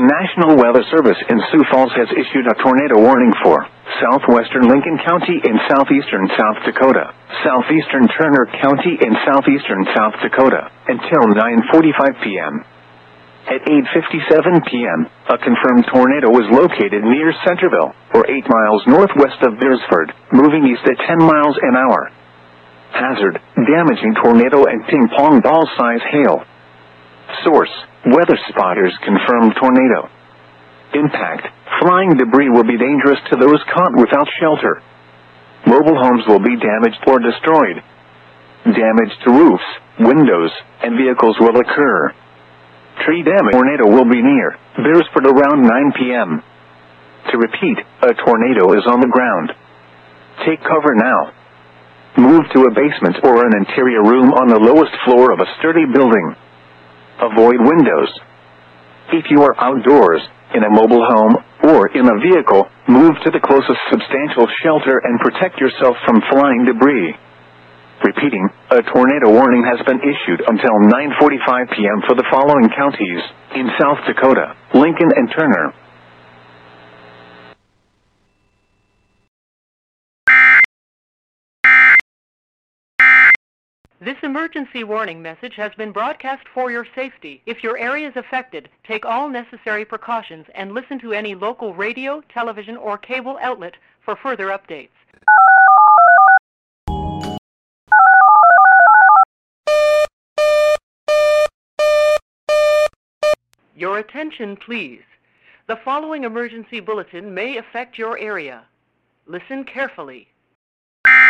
The National Weather Service in Sioux Falls has issued a tornado warning for southwestern Lincoln County and southeastern South Dakota, southeastern Turner County and southeastern South Dakota, until 9:45 p.m. At 8:57 p.m., a confirmed tornado was located near Centerville, or 8 miles northwest of Beresford, moving east at 10 miles an hour. Hazard, damaging tornado and ping-pong ball-size hail. Source, weather spotters confirmed tornado. Impact, flying debris will be dangerous to those caught without shelter. Mobile homes will be damaged or destroyed. Damage to roofs, windows, and vehicles will occur. Tree damage. Tornado will be near Beresford around 9 p.m. To repeat, a tornado is on the ground. Take cover now. Move to a basement or an interior room on the lowest floor of a sturdy building. Avoid windows. If you are outdoors, in a mobile home, or in a vehicle, move to the closest substantial shelter and protect yourself from flying debris. Repeating, a tornado warning has been issued until 9:45 p.m. for the following counties in South Dakota, Lincoln and Turner. This emergency warning message has been broadcast for your safety. If your area is affected, take all necessary precautions and listen to any local radio, television, or cable outlet for further updates. Your attention, please. The following emergency bulletin may affect your area. Listen carefully.